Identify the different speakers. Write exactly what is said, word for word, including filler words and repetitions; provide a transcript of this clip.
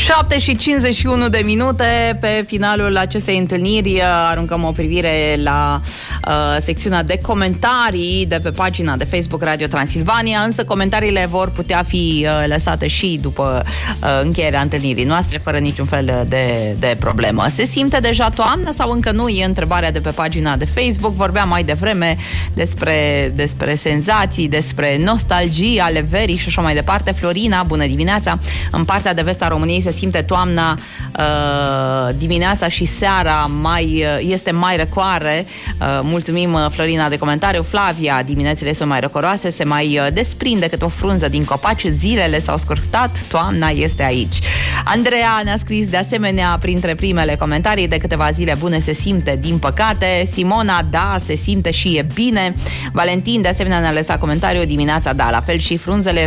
Speaker 1: șapte și cincizeci și unu de minute. Pe finalul acestei întâlniri aruncăm o privire la uh, secțiunea de comentarii de pe pagina de Facebook Radio Transilvania, însă comentariile vor putea fi uh, lăsate și după uh, încheierea întâlnirii noastre, fără niciun fel de, de problemă. Se simte deja toamnă sau încă nu? E întrebarea de pe pagina de Facebook. Vorbeam mai devreme despre, despre senzații, despre nostalgii ale verii și așa mai departe. Florina, bună dimineața! În partea de vest a României se simte toamna, uh, dimineața și seara mai, uh, este mai răcoare. Uh, mulțumim, uh, Florina, de comentariu. Flavia, diminețile sunt mai răcoroase, se mai uh, desprinde cât o frunză din copaci, zilele s-au scurtat, toamna este aici. Andreea ne-a scris de asemenea printre primele comentarii: de câteva zile bune se simte, din păcate. Simona, da, se simte și e bine. Valentin, de asemenea, ne-a lăsat comentariu: dimineața, da, la fel și frunzele